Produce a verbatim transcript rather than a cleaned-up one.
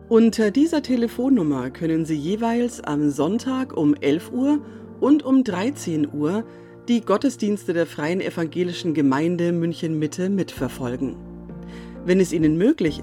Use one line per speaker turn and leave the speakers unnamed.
Unter dieser Telefonnummer können Sie jeweils am Sonntag um elf Uhr und um dreizehn Uhr die Gottesdienste der Freien Evangelischen Gemeinde München Mitte mitverfolgen. Wenn es Ihnen möglich